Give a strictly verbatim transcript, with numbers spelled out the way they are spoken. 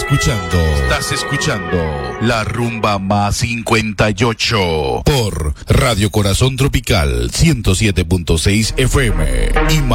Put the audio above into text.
escuchando, estás escuchando La Rumba Más cincuenta y ocho por Radio Corazón Tropical ciento siete punto seis F M y